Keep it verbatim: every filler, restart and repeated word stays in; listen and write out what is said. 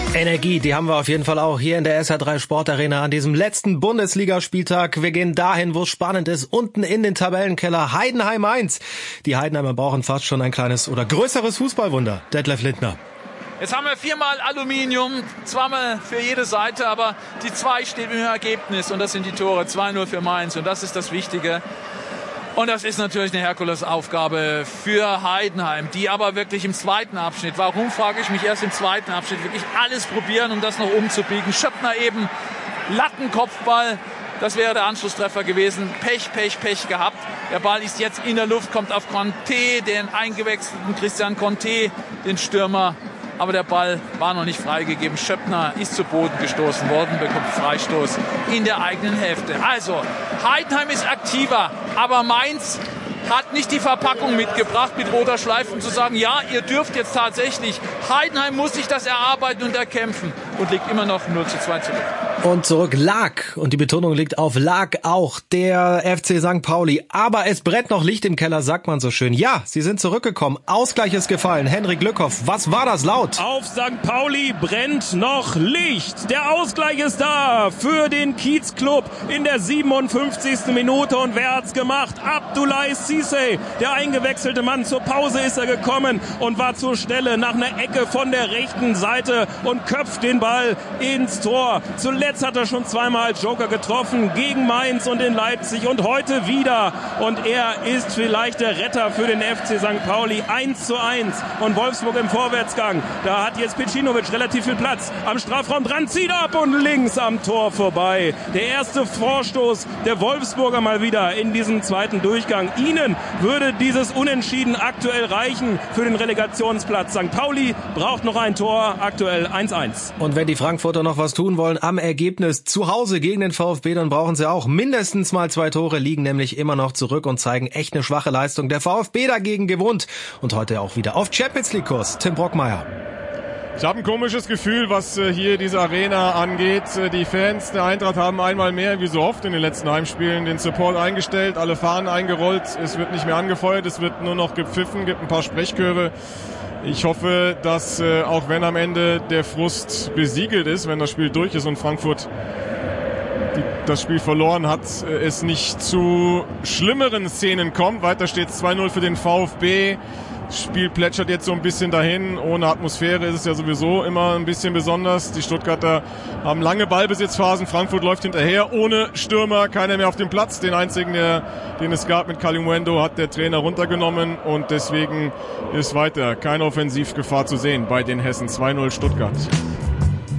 Energie, die haben wir auf jeden Fall auch hier in der S R drei Sportarena an diesem letzten Bundesligaspieltag. Wir gehen dahin, wo es spannend ist, unten in den Tabellenkeller. Heidenheim eins. Die Heidenheimer brauchen fast schon ein kleines oder größeres Fußballwunder. Detlef Lindner. Jetzt haben wir viermal Aluminium, zweimal für jede Seite, aber die zwei steht im Ergebnis und das sind die Tore, zwei null für Mainz und das ist das Wichtige. Und das ist natürlich eine Herkulesaufgabe für Heidenheim, die aber wirklich im zweiten Abschnitt, warum frage ich mich erst im zweiten Abschnitt, wirklich alles probieren, um das noch umzubiegen. Schöppner eben, Lattenkopfball, das wäre der Anschlusstreffer gewesen. Pech, Pech, Pech gehabt. Der Ball ist jetzt in der Luft, kommt auf Conte, den eingewechselten Christian Conte, den Stürmer. Aber der Ball war noch nicht freigegeben. Schöppner ist zu Boden gestoßen worden, bekommt Freistoß in der eigenen Hälfte. Also, Heidenheim ist aktiver, aber Mainz hat nicht die Verpackung mitgebracht, mit roter Schleife, um zu sagen, ja, ihr dürft jetzt tatsächlich. Heidenheim muss sich das erarbeiten und erkämpfen und liegt immer noch null zu zwei zurück. Und zurück lag, und die Betonung liegt auf lag auch, der F C Sankt Pauli. Aber es brennt noch Licht im Keller, sagt man so schön. Ja, sie sind zurückgekommen. Ausgleich ist gefallen. Henrik Lückhoff, was war das laut? Auf Sankt Pauli brennt noch Licht. Der Ausgleich ist da für den Kiezclub in der siebenundfünfzigsten Minute. Und wer hat's gemacht? Abdoulaye Cissé, der eingewechselte Mann. Zur Pause ist er gekommen und war zur Stelle nach einer Ecke von der rechten Seite und köpft den Ball ins Tor. Zuletzt Jetzt hat er schon zweimal als Joker getroffen gegen Mainz und in Leipzig und heute wieder. Und er ist vielleicht der Retter für den F C Sankt Pauli. eins zu eins und Wolfsburg im Vorwärtsgang. Da hat jetzt Pecinovic relativ viel Platz. Am Strafraum dran, zieht ab und links am Tor vorbei. Der erste Vorstoß der Wolfsburger mal wieder in diesem zweiten Durchgang. Ihnen würde dieses Unentschieden aktuell reichen für den Relegationsplatz. Sankt Pauli braucht noch ein Tor, aktuell eins eins. Und wenn die Frankfurter noch was tun wollen am Ergebnis zu Hause gegen den VfB, dann brauchen sie auch mindestens mal zwei Tore, liegen nämlich immer noch zurück und zeigen echt eine schwache Leistung. Der VfB dagegen gewohnt und heute auch wieder auf Champions League Kurs. Tim Brockmeier. Ich habe ein komisches Gefühl, was hier diese Arena angeht. Die Fans der Eintracht haben einmal mehr, wie so oft in den letzten Heimspielen, den Support eingestellt, alle Fahnen eingerollt. Es wird nicht mehr angefeuert, es wird nur noch gepfiffen, gibt ein paar Sprechchöre. Ich hoffe, dass äh, auch wenn am Ende der Frust besiegelt ist, wenn das Spiel durch ist und Frankfurt die, das Spiel verloren hat, äh, es nicht zu schlimmeren Szenen kommt. Weiter steht es zwei null für den VfB. Das Spiel plätschert jetzt so ein bisschen dahin. Ohne Atmosphäre ist es ja sowieso immer ein bisschen besonders. Die Stuttgarter haben lange Ballbesitzphasen. Frankfurt läuft hinterher ohne Stürmer. Keiner mehr auf dem Platz. Den einzigen, der, den es gab mit Kalimuendo, hat der Trainer runtergenommen. Und deswegen ist weiter keine Offensivgefahr zu sehen bei den Hessen. zwei null Stuttgart.